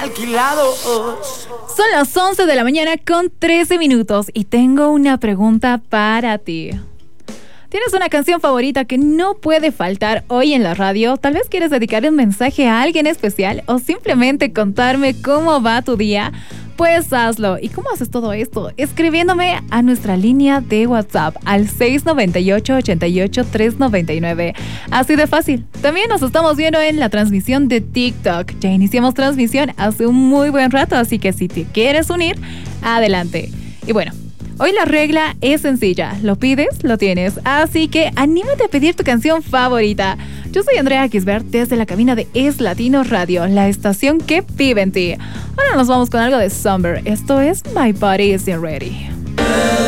Son las 11 de la mañana con 13 minutos y tengo una pregunta para ti. ¿Tienes una canción favorita que no puede faltar hoy en la radio? Tal vez quieres dedicarle un mensaje a alguien especial o simplemente contarme cómo va tu día. Pues hazlo. ¿Y cómo haces todo esto? Escribiéndome a nuestra línea de WhatsApp al 698-88-399. Así de fácil. También nos estamos viendo en la transmisión de TikTok. Ya iniciamos transmisión hace un muy buen rato, así que si te quieres unir, adelante. Y bueno, hoy la regla es sencilla. Lo pides, lo tienes. Así que anímate a pedir tu canción favorita. Yo soy Andrea Kisbert desde la cabina de Es Latino Radio, la estación que vive en ti. Ahora nos vamos con algo de Summer. Esto es My Body Isn't Ready.